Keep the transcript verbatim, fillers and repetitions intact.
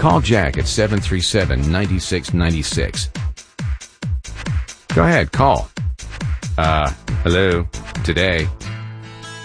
Call Jack at seven three seven, nine six nine six. Go ahead, call. Uh, hello, today.